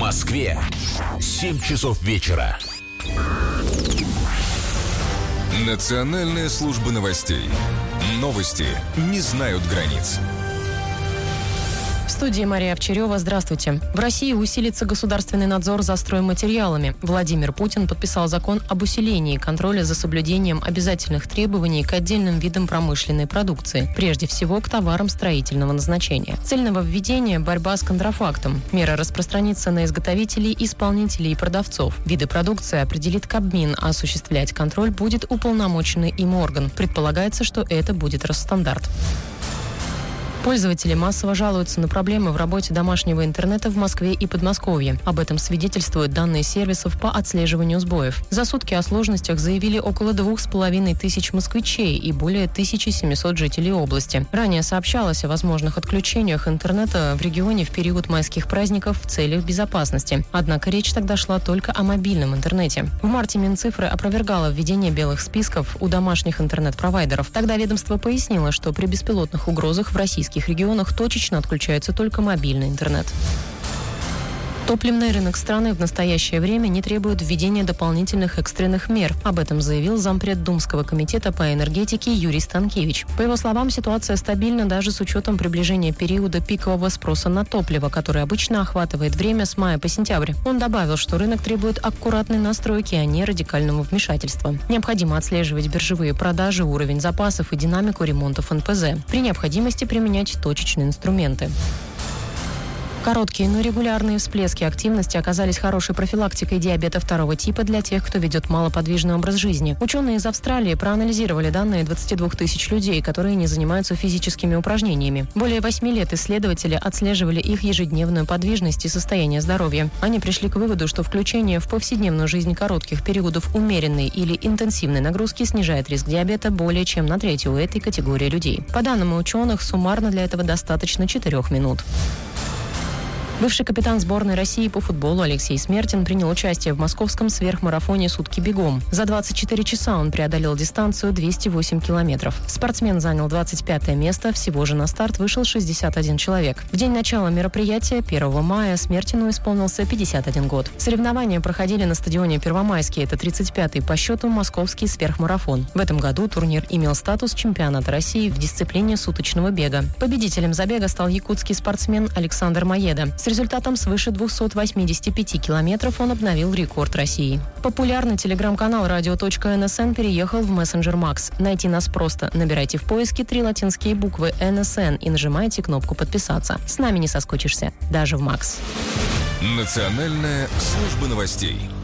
Москве 7 часов вечера. Национальная служба новостей. Новости не знают границ. В студии Мария Овчарева. Здравствуйте. В России усилится государственный надзор за стройматериалами. Владимир Путин подписал закон об усилении контроля за соблюдением обязательных требований к отдельным видам промышленной продукции, прежде всего к товарам строительного назначения. Цель нововведения – борьба с контрафактом. Мера распространится на изготовителей, исполнителей и продавцов. Виды продукции определит Кабмин, а осуществлять контроль будет уполномоченный им орган. Предполагается, что это будет Росстандарт. Пользователи массово жалуются на проблемы в работе домашнего интернета в Москве и Подмосковье. Об этом свидетельствуют данные сервисов по отслеживанию сбоев. За сутки о сложностях заявили около 2500 москвичей и более 1700 жителей области. Ранее сообщалось о возможных отключениях интернета в регионе в период майских праздников в целях безопасности. Однако речь тогда шла только о мобильном интернете. В марте Минцифры опровергало введение белых списков у домашних интернет-провайдеров. Тогда ведомство пояснило, что при беспилотных угрозах в российских регионах точечно отключается только мобильный интернет. Топливный рынок страны в настоящее время не требует введения дополнительных экстренных мер. Об этом заявил зампред Думского комитета по энергетике Юрий Станкевич. По его словам, ситуация стабильна даже с учетом приближения периода пикового спроса на топливо, который обычно охватывает время с мая по сентябрь. Он добавил, что рынок требует аккуратной настройки, а не радикального вмешательства. Необходимо отслеживать биржевые продажи, уровень запасов и динамику ремонтов НПЗ. При необходимости применять точечные инструменты. Короткие, но регулярные всплески активности оказались хорошей профилактикой диабета второго типа для тех, кто ведет малоподвижный образ жизни. Ученые из Австралии проанализировали данные 22 тысяч людей, которые не занимаются физическими упражнениями. Более 8 лет исследователи отслеживали их ежедневную подвижность и состояние здоровья. Они пришли к выводу, что включение в повседневную жизнь коротких периодов умеренной или интенсивной нагрузки снижает риск диабета более чем на треть у этой категории людей. По данным ученых, суммарно для этого достаточно 4 минут. Бывший капитан сборной России по футболу Алексей Смертин принял участие в московском сверхмарафоне «Сутки бегом». За 24 часа он преодолел дистанцию 208 километров. Спортсмен занял 25 место, всего же на старт вышел 61 человек. В день начала мероприятия, 1 мая, Смертину исполнился 51 год. Соревнования проходили на стадионе Первомайский, это 35-й по счету московский сверхмарафон. В этом году турнир имел статус чемпионата России в дисциплине суточного бега. Победителем забега стал якутский спортсмен Александр Маеда. С результатом свыше 285 километров он обновил рекорд России. Популярный телеграм-канал radio.nsn переехал в мессенджер Макс. Найти нас просто. Набирайте в поиске 3 латинские буквы NSN и нажимайте кнопку «Подписаться». С нами не соскучишься, даже в Макс. Национальная служба новостей.